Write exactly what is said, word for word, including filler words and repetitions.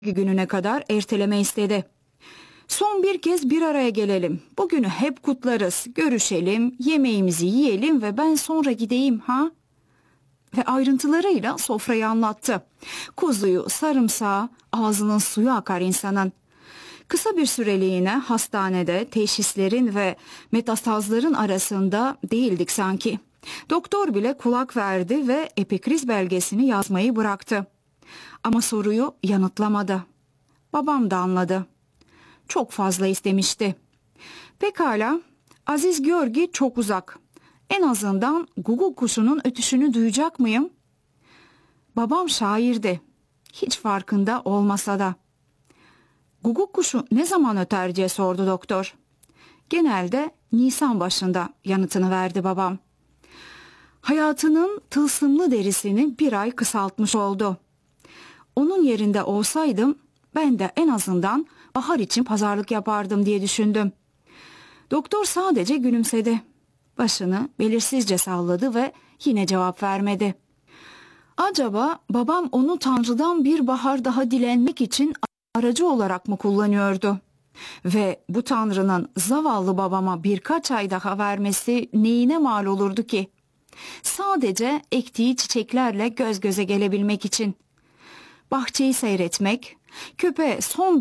gününe kadar erteleme istedi. Son bir kez bir araya gelelim. Bugünü hep kutlarız. Görüşelim, yemeğimizi yiyelim ve ben sonra gideyim ha? Ve ayrıntılarıyla sofrayı anlattı. Kuzuyu, sarımsağı, ağzının suyu akar insanın. Kısa bir süreliğine hastanede teşhislerin ve metastazların arasında değildik sanki. Doktor bile kulak verdi ve epikriz belgesini yazmayı bıraktı. Ama soruyu yanıtlamadı. Babam da anladı. Çok fazla istemişti. Pekala, Aziz Görgi çok uzak. En azından guguk kuşunun ötüşünü duyacak mıyım? Babam şairdi. Hiç farkında olmasa da. Guguk kuşu ne zaman öter diye sordu doktor. Genelde Nisan başında yanıtını verdi babam. Hayatının tılsımlı derisini bir ay kısaltmış oldu. Onun yerinde olsaydım ben de en azından bahar için pazarlık yapardım diye düşündüm. Doktor sadece gülümsedi. Başını belirsizce salladı ve yine cevap vermedi. Acaba babam onu Tanrı'dan bir bahar daha dilenmek için aracı olarak mı kullanıyordu? Ve bu Tanrı'nın zavallı babama birkaç ay daha vermesi neyine mal olurdu ki? Sadece ektiği çiçeklerle göz göze gelebilmek için. Bahçeyi seyretmek, köpeğe son